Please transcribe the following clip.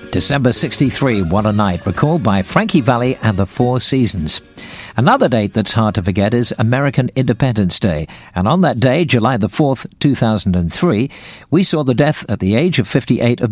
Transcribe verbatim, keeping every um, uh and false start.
December sixty-three, what a night, recalled by Frankie Valli and the Four Seasons. Another date that's hard to forget is American Independence Day. And on that day, July the fourth, two thousand three, we saw the death at the age of fifty-eight of